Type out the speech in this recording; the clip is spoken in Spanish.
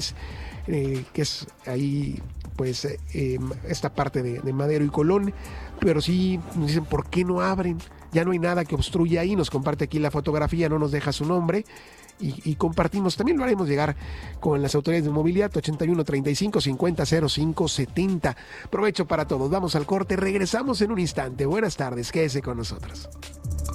que es ahí pues esta parte de Madero y Colón, pero sí nos dicen ¿por qué no abren? Ya no hay nada que obstruya ahí. Nos comparte aquí la fotografía, no nos deja su nombre y compartimos, también lo haremos llegar con las autoridades de movilidad. 81 35 50 05 70. Provecho para todos, vamos al corte, regresamos en un instante. Buenas tardes, quédese con nosotros.